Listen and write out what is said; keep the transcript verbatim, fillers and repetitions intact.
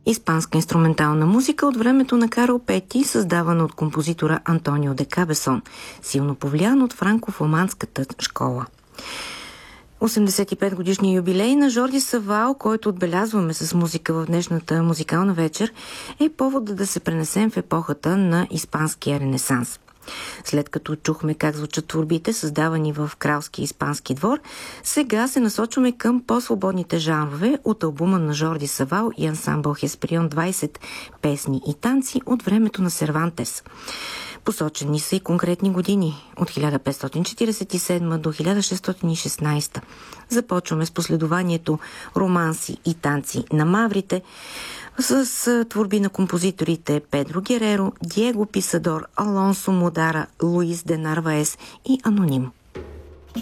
испанска инструментална музика от времето на Карл Пети, създавана от композитора Антонио де Кабесон, силно повлиян от франко-фламандската школа. осемдесет и пет годишния юбилей на Жорди Савал, който отбелязваме с музика в днешната музикална вечер, е повод да се пренесем в епохата на испанския ренесанс. След като чухме как звучат творбите, създавани в кралски испански двор, сега се насочваме към по-свободните жанрове от албума на Жорди Савал и ансамбъл Хесприон двайсет песни и танци от времето на Сервантес. Посочени са и конкретни години от хиляда петстотин четиридесет и седма до хиляда шестстотин и шестнадесета. Започваме с последованието романси и танци на маврите с творби на композиторите Педро Гереро, Диего Писадор, Алонсо Модара, Луис де Нарваес и Аноним.